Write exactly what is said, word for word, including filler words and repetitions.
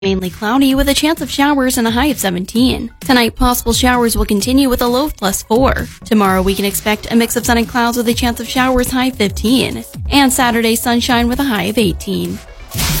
Mainly cloudy with a chance of showers and a high of seventeen. Tonight, possible showers will continue with a low of plus four. Tomorrow, we can expect a mix of sun and clouds with a chance of showers, high fifteen. And Saturday, sunshine with a high of eighteen.